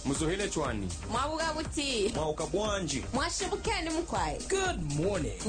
Muzuhile chwani. Mwabuga buti. Mwauka bwanji. Mwashibukeni mkwai. Good morning.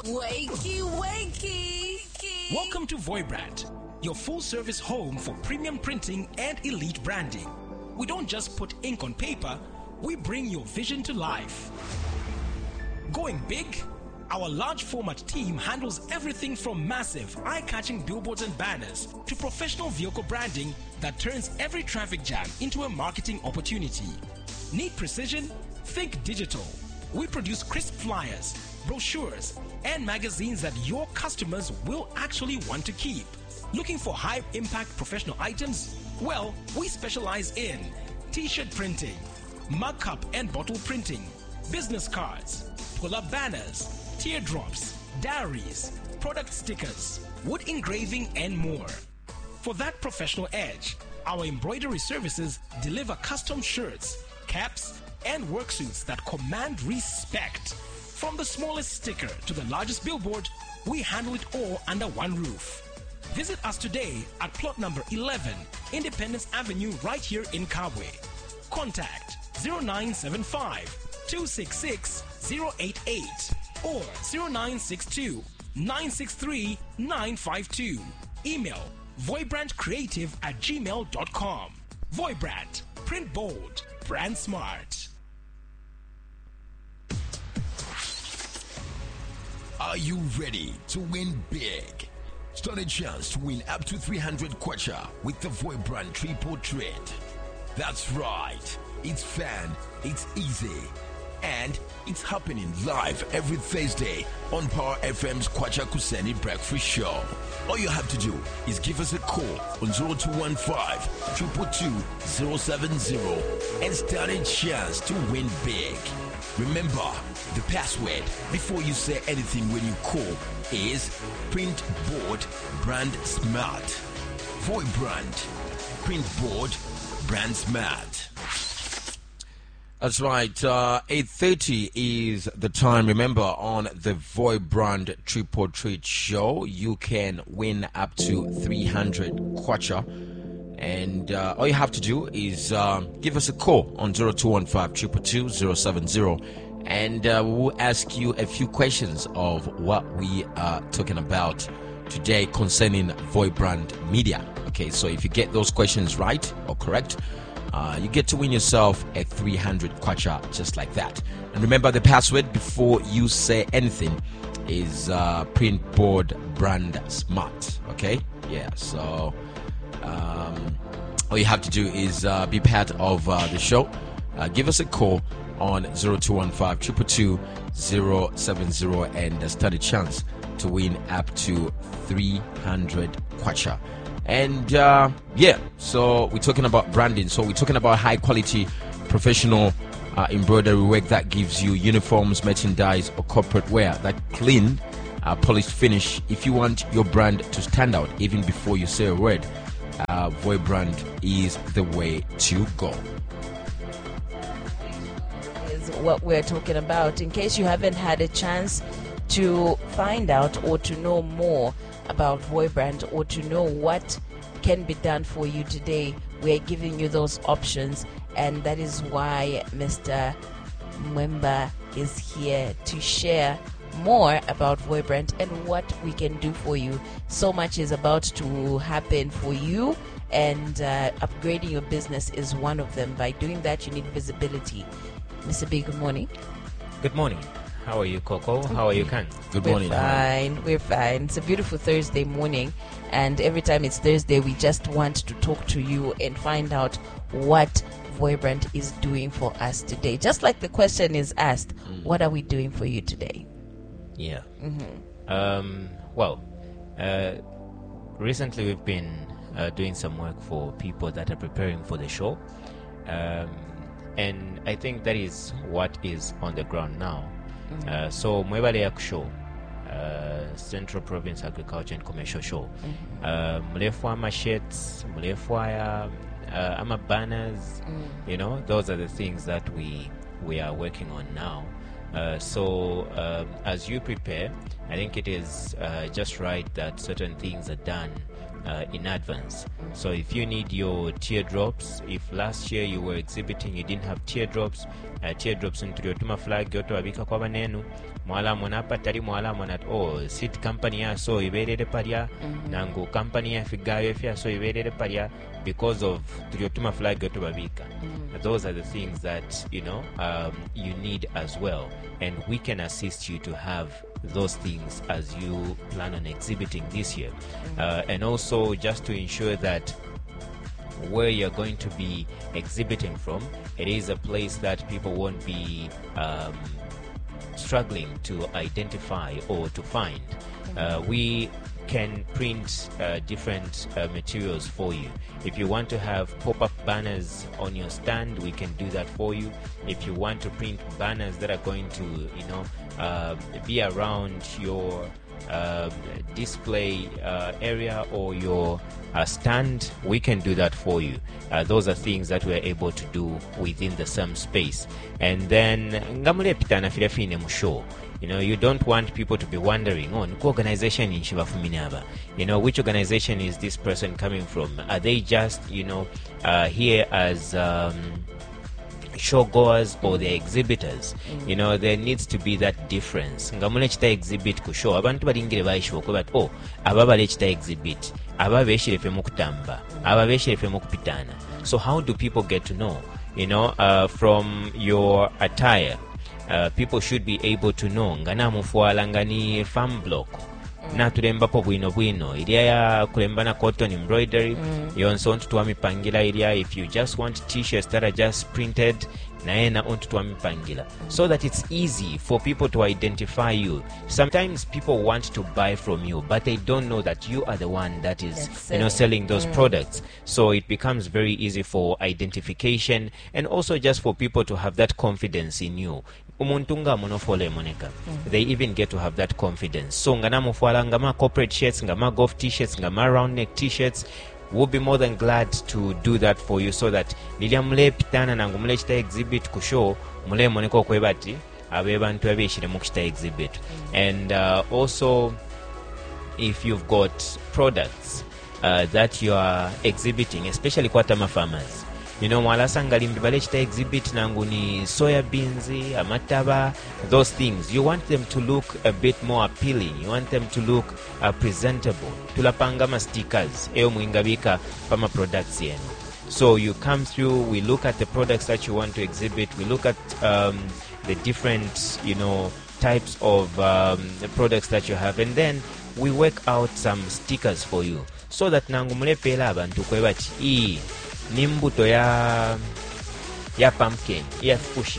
Wakey. Welcome to Voibrand, your full-service home for premium printing and elite branding. We don't just put ink on paper, we bring your vision to life. Going big? Our large format team handles everything from massive, eye-catching billboards and banners to professional vehicle branding that turns every traffic jam into a marketing opportunity. Need precision? Think digital. We produce crisp flyers, brochures, and magazines that your customers will actually want to keep. Looking for high-impact professional items? Well, we specialize in t-shirt printing, mug cup and bottle printing, business cards, pull-up banners, teardrops, diaries, product stickers, wood engraving, and more. For that professional edge, our embroidery services deliver custom shirts, caps, and worksuits that command respect. From the smallest sticker to the largest billboard, we handle it all under one roof. Visit us today at plot number 11, Independence Avenue, right here in Kabwe. Contact 0975 266 088 or 0962 963 952. Email voibrandcreative@gmail.com. Voibrand, print bold, brand smart. Are you ready to win big? Stand a chance to win up to 300 kwacha with the Voibrand triple trade. That's right. It's fun, it's easy, and it's happening live every Thursday on Power FM's Kwacha Kuseni Breakfast Show. All you have to do is give us a call on 0215 222 070 and stand a chance to win big. Remember, the password before you say anything when you call is Print Board Brand Smart. Voibrand, Print Board Brand Smart. That's right. 8:30 is the time. Remember, on the Voibrand Triple Treat Show, you can win up to 300 kwacha. And all you have to do is give us a call on 0215 222 070. And we'll ask you a few questions of what we are talking about today concerning Voibrand Media. Okay, so if you get those questions right or correct, you get to win yourself a 300 kwacha just like that. And remember, the password before you say anything is Print Board Brand Smart. Okay? Yeah, so all you have to do is be part of the show. Give us a call on 0215 222 070 and stand a chance to win up to 300 kwacha. And so we're talking about branding. So we're talking about high quality professional embroidery work that gives you uniforms, merchandise, or corporate wear that clean, polished finish. If you want your brand to stand out even before you say a word, Voibrand is the way to go. Is what we're talking about. In case you haven't had a chance to find out or to know more about Voibrand or to know what can be done for you today, we're giving you those options, and that is why Mr. Mwemba is here to share more about Voibrand and what we can do for you. So much is about to happen for you, and upgrading your business is one of them. By doing that, you need visibility. Mr. B, good morning. Good morning. How are you, Coco? How are you, Kang? Good morning. We're fine. It's a beautiful Thursday morning, and every time it's Thursday, we just want to talk to you and find out what Voibrand is doing for us today. Just like the question is asked, what are we doing for you today? Yeah. Recently we've been doing some work for people that are preparing for the show, and I think that is what is on the ground now. So Mwebale Show, Central Province Agriculture and Commercial Show, Mlefwa machets, Mlefwa ama banners, those are the things that we are working on now. So as you prepare, I think it is just right that certain things are done in advance. So if you need your teardrops, if last year you were exhibiting, you didn't have teardrops ntuliyotuma flag yotwabika kwa banenu mwalamu napatali mwalamu nat sit company yaso iberere palya nangu company yafigayo efyaso iberere palya because of tuliyotuma flag yotwabika. Those are the things that you need as well, and we can assist you to have those things as you plan on exhibiting this year. And also just to ensure that where you're going to be exhibiting from, it is a place that people won't be struggling to identify or to find. We can print different materials for you. If you want to have pop-up banners on your stand, we can do that for you. If you want to print banners that are going to be around your display area or your stand, we can do that for you. Those are things that we're able to do within the same space. And then ngamule pitana filafine musho. You don't want people to be wondering, which organization which organization is this person coming from? Are they just here as show goers or the exhibitors? There needs to be that difference. Ngamule chita exhibit ku show abantu balingire bayishoboka but aba bale chita exhibit aba beshirefe mu kutamba aba beshirefe mu kupitana. So how do people get to know? From your attire, people should be able to know ngana mufuala ngani farm block natulembapo bwino iria ya kulembana cotton embroidery yonso ntutwa mipangila iria. If you just want t-shirts that are just printed naena ontutwa mipangila, so that it's easy for people to identify you. Sometimes people want to buy from you but they don't know that you are the one that is selling those products. So it becomes very easy for identification and also just for people to have that confidence in you. Umuntunga monofole moneka. They even get to have that confidence. So nganamufuala ngama corporate shirts, ngama golf t-shirts, ngama round neck t-shirts, we'll be more than glad to do that for you, so that nilia mule pitana nangu mule chita exhibit kushow mule moneko kwebati abe bantu abeshire mu chita exhibit. And also if you've got products that you are exhibiting, especially kwa tama farmers, mwalasa ngalimbi bale chita exhibit nangu ni soya beans, amataba, those things, you want them to look a bit more appealing, you want them to look presentable. Tulapanga ma stickers eyo muingabika pama products yenu. So you come through, we look at the products that you want to exhibit, we look at the different types of the products that you have, and then we work out some stickers for you, so that nangu mulepela abantu kwebati nimbuto ya pumpkin ya fushi,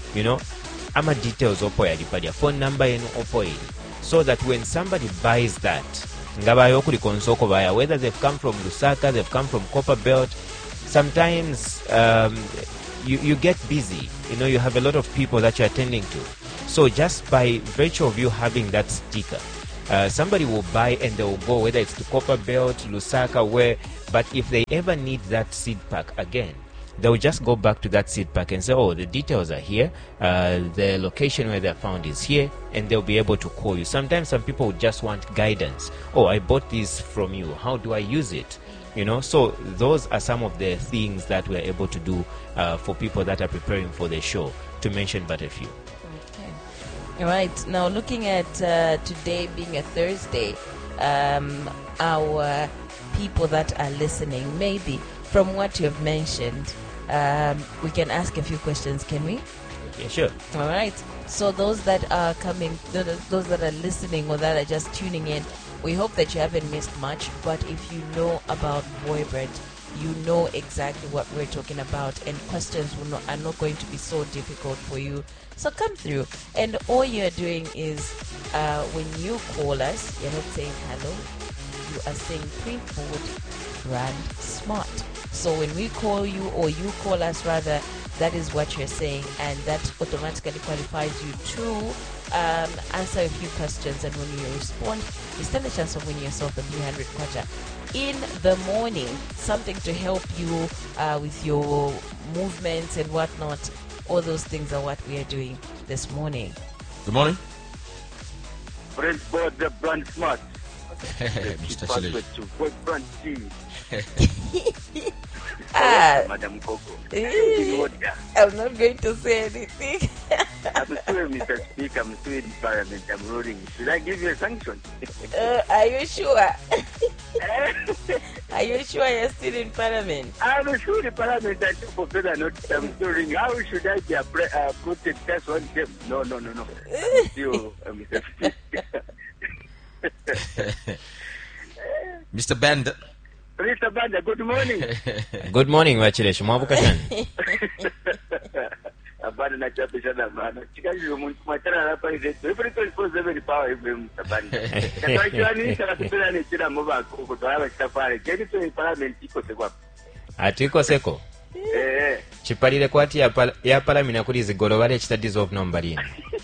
ama details opo ya lipadia, phone number yenu opo ili, so that when somebody buys that ngabayo kuli konsoko baya, whether they've come from Lusaka, they've come from Copper Belt, sometimes you get busy, you have a lot of people that you're attending to. So just by virtue of you having that sticker, somebody will buy and they will go, whether it's to Copper Belt, Lusaka, where. But if they ever need that seed pack again, they'll just go back to that seed pack and say, the details are here, the location where they're found is here, and they'll be able to call you. Sometimes some people just want guidance. I bought this from you, how do I use it? So those are some of the things that we're able to do for people that are preparing for the show, to mention but a few. All right, now looking at today being a Thursday, our people that are listening, maybe from what you have mentioned, we can ask a few questions, can we? Yeah, sure. All right. So those that are coming, those that are listening or that are just tuning in, we hope that you haven't missed much. But if you know about Voibred, you know exactly what we're talking about, and questions are not going to be so difficult for you. So come through, and all you're doing is when you call us, you're not saying hello, you are saying Printboard Brand Smart. So when we call you, or you call us rather, that is what you're saying, and that automatically qualifies you to answer a few questions. And when you respond, you stand a chance of winning yourself the 300 kwacha in the morning, something to help you with your movements and whatnot. All those things are what we are doing this morning. Good morning. Printboard Brand Smart. Mr. Password Shilish. to Boyfriend T. Madam Coco. I'm not going to say anything. I'm still Mr. Speaker, I'm still in Parliament, I'm ruling. Should I give you a sanction? Are you sure? Are you sure you're still in Parliament? I'm sure the Parliament I for better not I'm still ringing. How should I be protected? That's one step. No. I'm still Mr. Speaker. Mr. Banda. Mr. Banda, good morning. Good morning, Vachilesh. Mwabuka chani. Abana na chapisha na bana. Chikaji umuntu matara hapa hivi. Everything is possible power hivi mtabanda. Kwa hiyo ni sana kupenda ni chira moba kutoa safari. Keni tu parliament iko sekwa. Atiko seko. Chipalire kwati ya palamina kuli zigolo bale chita dissolve no mbalini.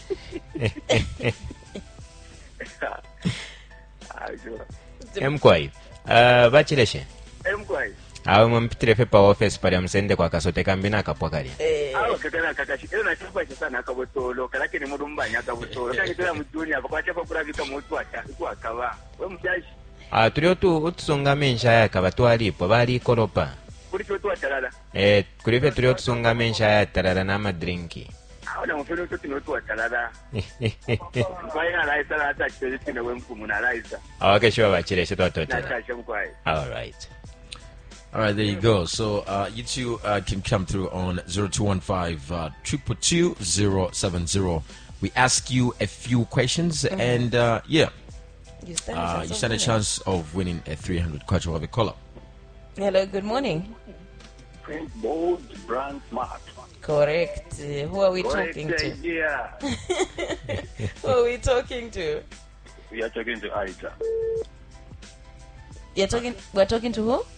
Mkwai. Vachileshe. Mkwai. Awe mwampitire pepa office pale msende kwa kasote kambina akapwakali. Awe kakana kakashi. Ero na chapa sana akabotolo. Kalaki ni murumbanya akabotolo. Kani tena mjuni hapa kwa chapa kuravika mutu akawa. We mjashi. Tulio tu utusonga mensha ya kabatwalipo bali koropa. Kuri chotu atalala. Kulipe tulio tusunga mensha ya talala na madrinki. Ahora mfano chotu notu atalala. Mkwai na laisa la hata kitelisi na wemkumu na laisa. Okay, sure, Vachileshe Na chashe mkwai. All right. All right, there you go. So you two can come through on 0215 222 070. We ask you a few questions, and yeah, You stand a chance of winning a 300 kwacha. We'll have a caller. Hello, good morning. Bold brand smart. Correct. Who are we talking to? Idea. Who are we talking to? We are talking to Aita. We're talking to who?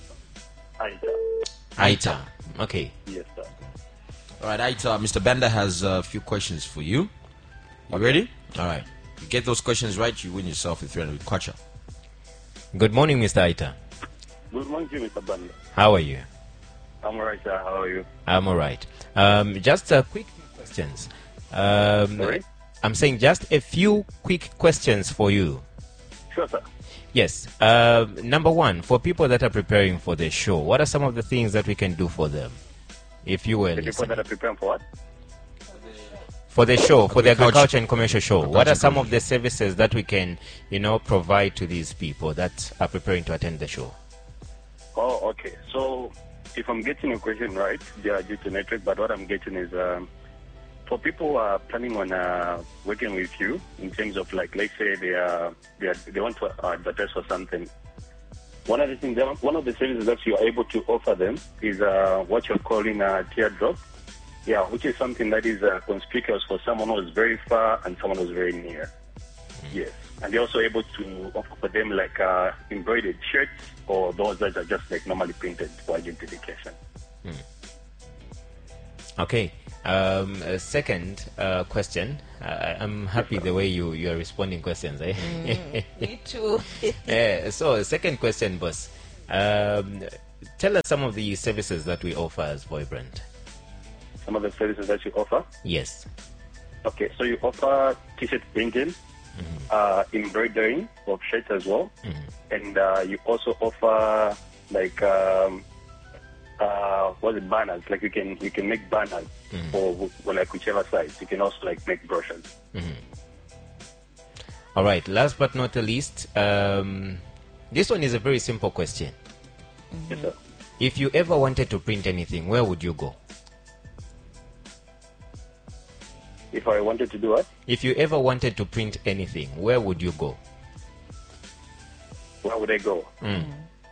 Aita. Okay. Yes, sir. All right, Aita, Mr. Banda has a few questions for you. You ready? All right. You get those questions right, you win yourself a 300 kwacha. Good morning, Mr. Aita. Good morning to you, Mr. Banda. How are you? I'm alright, sir. How are you? I'm all right. Just a quick few questions. Sorry? I'm saying just a few quick questions for you. Sure, sir. Yes. Number one, for people that are preparing for the show, what are some of the things that we can do for them? If you were The people that listening. are preparing for what? For the show, for the Agriculture. agriculture and commercial show, what are some of the services that we can, provide to these people that are preparing to attend the show? Oh, okay. So, if I'm getting your question right, they are due to network, but what I'm getting is for people who are planning on working with you in terms of, like, let's say they want to advertise for something. One of the services that you are able to offer them is what you're calling a teardrop. Yeah, which is something that is conspicuous for someone who is very far and someone who is very near. Yes. And they're also able to offer for them like embroidered shirts or those that are just like normally printed for identification. Okay. Second question. I'm happy the way you are responding questions. Eh? Me too. So, second question, boss. Tell us some of the services that we offer as Voibrand. Some of the services that you offer. Yes. Okay, so you offer t-shirt printing, embroidering of shirts as well, and you also offer like banners. Like you can make banners for like whichever size. You can also like make brochures. All right. Last but not the least, this one is a very simple question. Yes, sir. If you ever wanted to print anything, where would you go? If I wanted to do what? If you ever wanted to print anything, where would you go? Where would I go? Mm.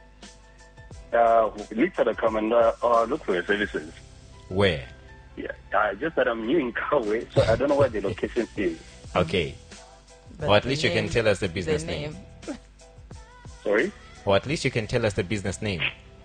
Look for the command. Look for your services. Where? Yeah, just that I'm new in Kawe, so I don't know where the location is. Okay. But Or at the least you can name- tell us the the business name. Sorry? Or at least you can tell us the business name.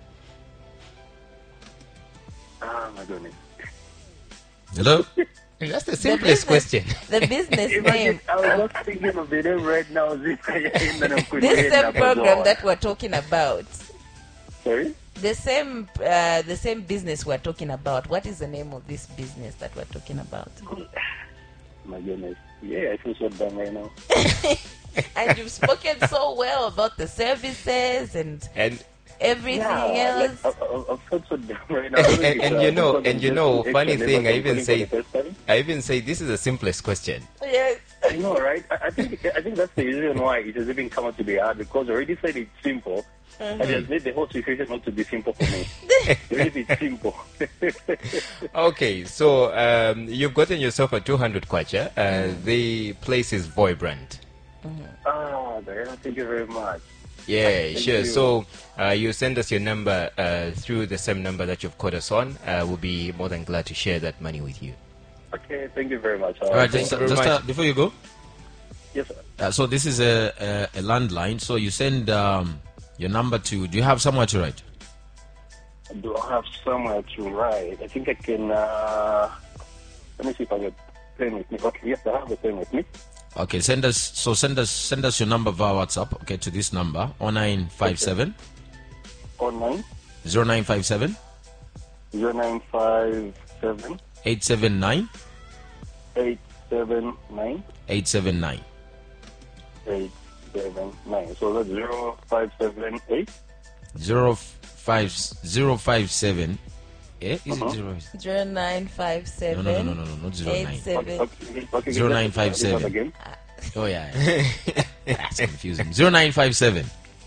My goodness. Hello? That's the The simplest question. The business name. Imagine, I was just thinking of the name right now. This same program that we're talking about. Sorry? The same business we're talking about. What is the name of this business that we're talking about? My goodness. Yeah, I feel so dumb right now. And you've spoken so well about the services and everything else. I'm so dumb right now. And you know, funny thing, I even say this is the simplest question. Yes. I know, right? I think that's the reason why it has even come out to be hard, because I already said it's simple, and it has made the whole situation not to be simple for me. Really, it's simple. Okay, so you've gotten yourself a 200 kwacha. The place is Voibrand. Diana, thank you very much. Yeah, Thank sure. you. So you send us your number through the same number that you've called us on. We'll be more than glad to share that money with you. Okay, thank you very much. All right, Thank just, you very much. before you go, Yes, sir. so this is a landline. So you send your number to. Do you have somewhere to write? Do I have somewhere to write? I think I can. Let me see if I have a pen with me. Okay, yes, I have a pen with me. Okay, send us your number via WhatsApp. Okay, to this number 0957 09 0957 0957 879 879 879. 879. So that's 0578 05057. Eh? Is it 0957 No, not 09. 87. Okay, 0957. Again. Oh yeah. It's confusing. 0957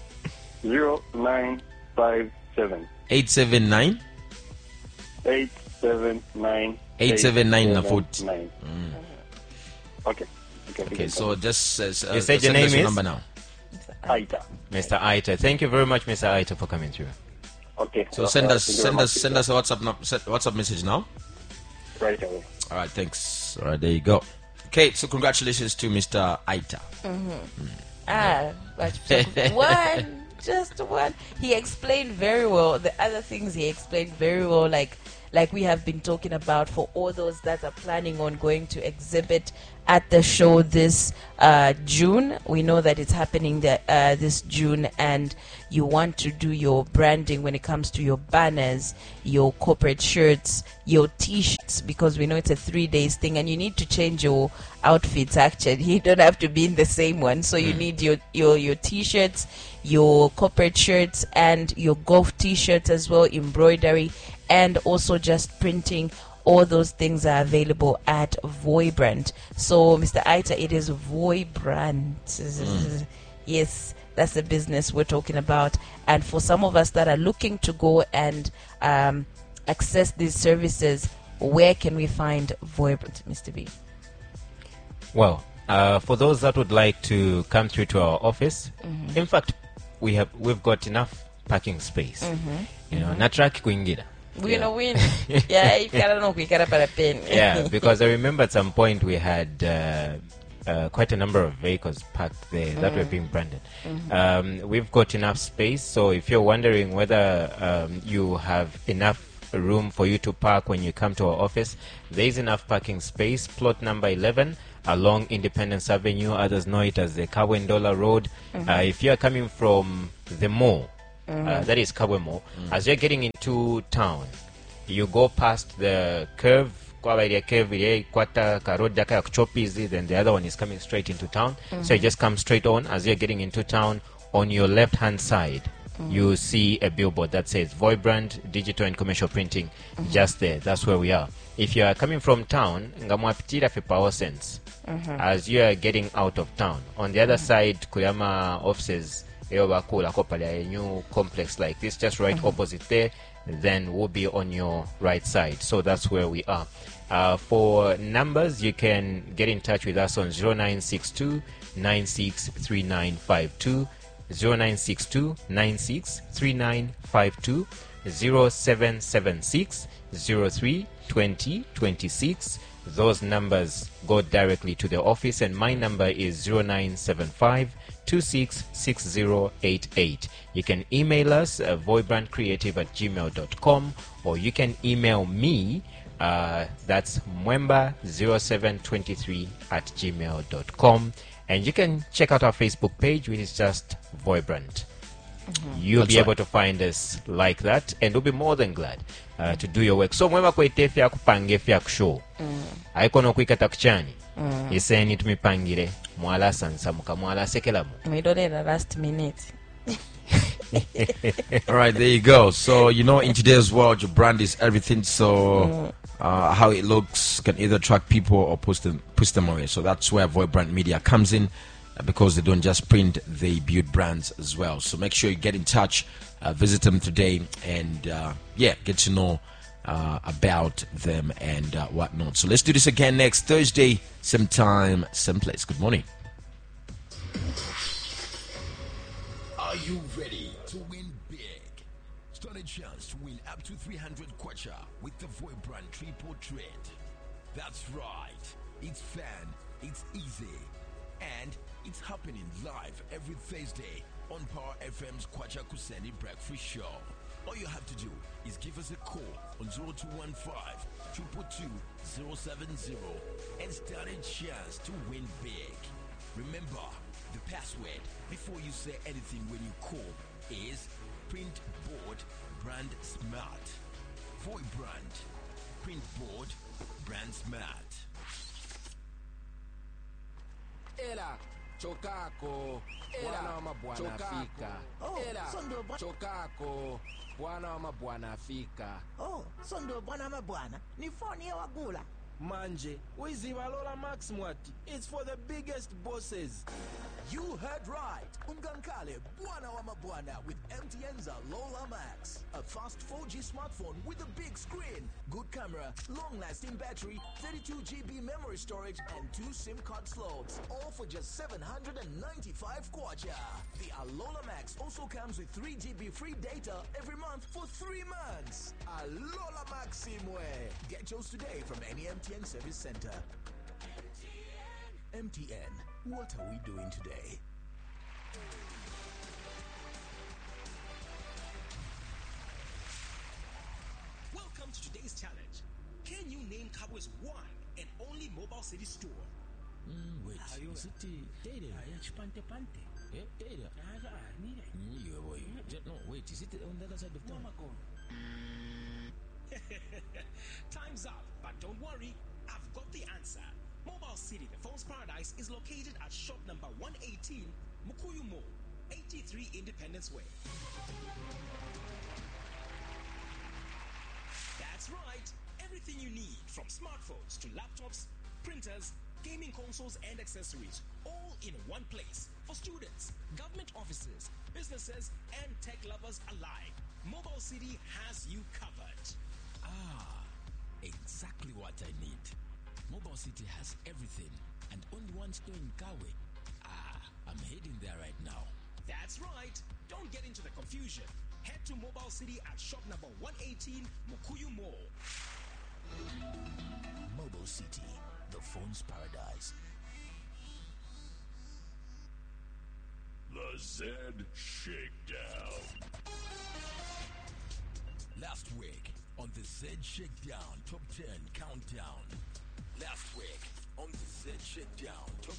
0957 879 879 879 na 40. 879. Okay. Okay, so just You said your send name us your is? number now. Aita. Mr. Aita. Thank you very much, Mr. Aita, for coming through. Okay. So send us thank you very much. a WhatsApp message now. Right away. All right, thanks. All right, there you go. Okay, so congratulations to Mr. Aita. But just one. He explained very well. The other things he explained very well, like we have been talking about, for all those that are planning on going to exhibit at the show this June. We know that it's happening this June, and you want to do your branding when it comes to your banners, your corporate shirts, your t-shirts, because we know it's a 3 days thing, and you need to change your outfits. Actually, you don't have to be in the same one, so you need your t-shirts, your corporate shirts, and your golf t-shirts as well, embroidery, and also just printing. All those things are available at Voibrand. So, Mr. Aita, it is Voibrand. Yes, that's the business we're talking about. And for some of us that are looking to go and access these services, where can we find Voibrand, Mr. B? Well, for those that would like to come through to our office, in fact, we've got enough parking space. You know, na track kuingira. We're gonna win. Yeah, you gotta know, we gotta put a pin. Yeah, because I remember at some point we had quite a number of vehicles parked there that were being branded. We've got enough space, so if you're wondering whether you have enough room for you to park when you come to our office, there is enough parking space. Plot number 11 along Independence Avenue, others know it as the Kawendola Road. If you're coming from the mall, that is Kabwe Mall, as you're getting into town, you go past the curve, then the other one is coming straight into town. So you just come straight on. As you're getting into town, on your left hand side, you see a billboard that says Voibrand Digital and Commercial Printing. Just there, that's where we are. If you are coming from town, ngamwapitira for Power Sense. As you are getting out of town, on the other side, Kuyama offices, a new complex like this, just right opposite there, then we'll be on your right side. So that's where we are. For numbers, you can get in touch with us on 0962 963952, 0962 963952, 0776 03 20 26. Those numbers go directly to the office, and my number is 0975 266088. You can email us voibrandcreative@gmail.com, or you can email me, that's mwemba0723@gmail.com, and you can check out our Facebook page, which is just Voibrand. You'll That's be able right. to find us like that, and we'll be more than glad to do your work. So mwema kwete fya kupange fya kushow. aiko nokwikata kuchani iseni tumipangire mwala sansamuka mwala sekelamu. We don't need a last minute. All right, there you go. So, in today's world, your brand is everything. So, how it looks can either attract people or push them away. So that's where Void Brand Media comes in, because they don't just print, they build brands as well. So make sure you get in touch, visit them today, and get to know about them and whatnot. So let's do this again next Thursday, same time, same place. Good morning. Are you ready to win big? Stand a chance to win up to 300 kwacha with the Void Brand Triple Trade. That's right. It's fun, it's easy, and it's happening live every Thursday on Power FM's Kwacha Kuseni Breakfast Show. All you have to do is give us a call on 0215 222 070 and stand a chance to win big. Remember, the password before you say anything when you call is print board brand smart. Void brand, print board brand smart. Ela chokako bwana wa mabwana afika. Chokako bwana wa mabwana afika. So ndo bwana wa mabwana ni phone ya wagula Manje wiziba Lola Max mwati. It's for the biggest bosses. You heard right. Ungankale Bwana wa Mabwana with MTN's Lola Max. A fast 4G smartphone with a big screen, good camera, long-lasting battery, 32GB memory storage, and 2 SIM card slots. All for just 795 kwacha. The Alola Max also comes with 3GB free data every month for 3 months. Alola Max Simwe. Get yours today from any MTN service center. MTN, what are we doing today? Welcome to today's challenge. Can you name Kabwe's one and only mobile city store? Wait, is it Data? Pante. Data? No, wait, is it on the other side of town? Time's up, but don't worry, I've got the answer. Mobile City, the phone's paradise, is located at shop number 118, Mukuyu Mall, 83 Independence Way. That's right, everything you need, from smartphones to laptops, printers, gaming consoles and accessories, all in one place. For students, government offices, businesses, and tech lovers alike, Mobile City has you covered. Exactly what I need. Mobile City has everything and only one store in Kawe. I'm heading there right now. That's right. Don't get into the confusion. Head to Mobile City at shop number 118, Mukuyu Mall. Mobile City, the phone's paradise. The Z Shakedown. Last week on the Z Shakedown Top 10 Countdown. Last week on the Z Shakedown Top